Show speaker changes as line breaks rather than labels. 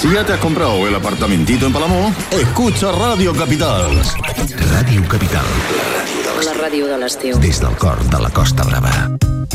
Si ya te has comprado el apartamentito en Palamó, escucha Radio Capital.
Ràdio Capital.
La ràdio de l'estiu.
Des del cor de la Costa Brava.